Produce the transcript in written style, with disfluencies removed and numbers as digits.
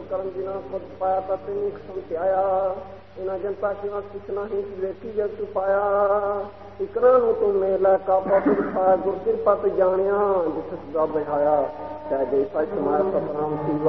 ਕਰਮ ਜਿਨਾ ਖੁਦ ਪਾਇਆ ਤਾਂ ਤੈਨੂੰ ਸਮਝਾਇਆ। ਇਹਨਾਂ ਜਨਤਾ ਕਿਵਾ ਕੁਛ ਨਹੀਂ ਵੇਖੀ ਜਗ ਤੂੰ ਪਾਇਆ। ਇਕਰਾਂ ਨੂੰ ਤੂੰ ਮੇਲਾ ਕਾਪਾ ਗੁਰ ਕਿਰਪਾ ਤੇ ਜਾਣਿਆ ਜਿਸ ਦਾ ਬਿਠਾਇਆ ਚਾਹੇ ਜੈਸਾ ਸਮਾਇਆ ਸਤਨਾਮ ਸੀ।